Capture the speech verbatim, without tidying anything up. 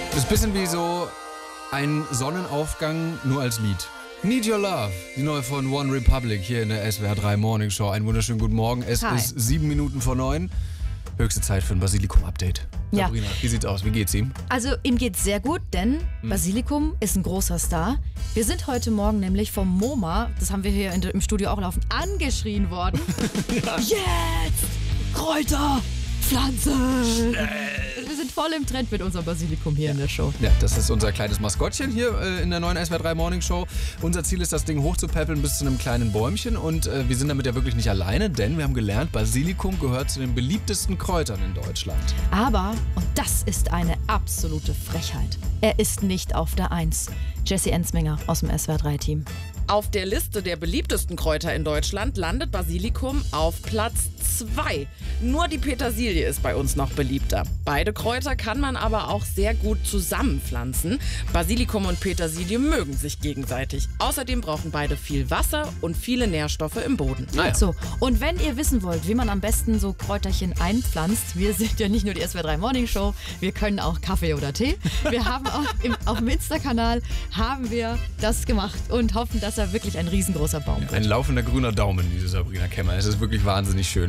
Das ist ein bisschen wie so ein Sonnenaufgang nur als Lied. Need Your Love, die neue von One Republic hier in der S W R drei Morning Show. Einen wunderschönen guten Morgen. Es Hi. ist sieben Minuten vor neun. Höchste Zeit für ein Basilikum-Update. Ja. Sabrina, wie sieht's aus? Wie geht's ihm? Also ihm geht's sehr gut, denn Basilikum ist ein großer Star. Wir sind heute Morgen nämlich vom MoMA, das haben wir hier in, im Studio auch laufen, angeschrien worden. Ja. Jetzt! Kräuter! Pflanzen! Wir sind voll im Trend mit unserem Basilikum hier in der Show. Ja, das ist unser kleines Maskottchen hier äh, in der neuen S W R drei Morning Show. Unser Ziel ist, das Ding hochzupäppeln bis zu einem kleinen Bäumchen. Und äh, wir sind damit ja wirklich nicht alleine, denn wir haben gelernt, Basilikum gehört zu den beliebtesten Kräutern in Deutschland. Aber, und das ist eine absolute Frechheit, er ist nicht auf der Eins. Jessie Ensminger aus dem S W R drei Team. Auf der Liste der beliebtesten Kräuter in Deutschland landet Basilikum auf Platz zwei. Nur die Petersilie ist bei uns noch beliebter. Beide Kräuter kann man aber auch sehr gut zusammenpflanzen. Basilikum und Petersilie mögen sich gegenseitig. Außerdem brauchen beide viel Wasser und viele Nährstoffe im Boden. Naja. So, und wenn ihr wissen wollt, wie man am besten so Kräuterchen einpflanzt, wir sind ja nicht nur die S W R drei Morning Show, wir können auch Kaffee oder Tee. Wir haben auch im, auf dem Insta-Kanal haben wir das gemacht und hoffen, dass er wirklich ein riesengroßer Baum wird. Ein laufender grüner Daumen, diese Sabrina Kemmer. Es ist wirklich wahnsinnig schön.